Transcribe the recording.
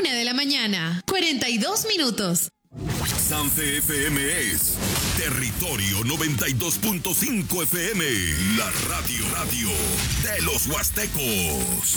de la mañana, 42 minutos. Sanfe FM es Territorio 92.5 FM, la radio de los Huastecos.